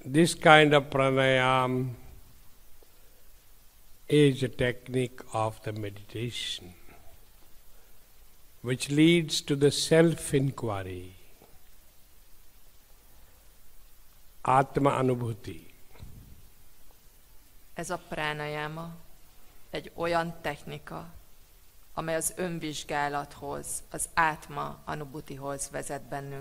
This kind of pranayam is a technique of the meditation which leads to the self-inquiry, Atma Anubhuti. Ez a pranayama egy olyan technika, amely az önvizsgálathoz, az átma anubhutihoz vezet bennünket.